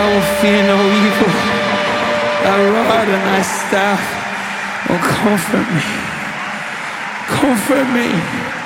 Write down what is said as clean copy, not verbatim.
I will fear no evil. Thy rod and thy staff will comfort me. Comfort me.